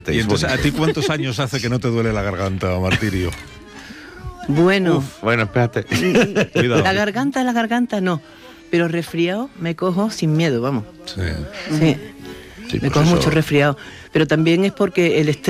Y entonces, ¿a ti cuántos años hace que no te duele la garganta, Martirio? Bueno, Bueno, espérate. Cuidado. la garganta no, pero resfriado me cojo sin miedo, vamos. Sí. Sí, Sí, me pues cojo eso- mucho resfriado, pero también es porque el estrés